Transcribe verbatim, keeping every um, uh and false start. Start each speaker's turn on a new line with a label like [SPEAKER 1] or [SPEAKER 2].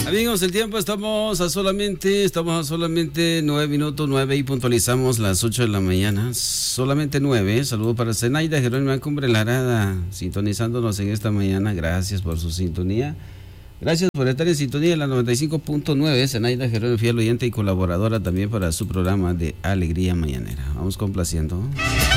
[SPEAKER 1] Amigos, el tiempo estamos a solamente, estamos a solamente nueve minutos, nueve y puntualizamos las ocho de la mañana. Solamente nueve. Saludos para Zenaida Jerónima Cumbre Larada, sintonizándonos en esta mañana. Gracias por su sintonía. Gracias por estar en sintonía en la noventa y cinco punto nueve. Zenaida Jerónima, fiel oyente y colaboradora también para su programa de Alegría Mañanera. Vamos complaciendo.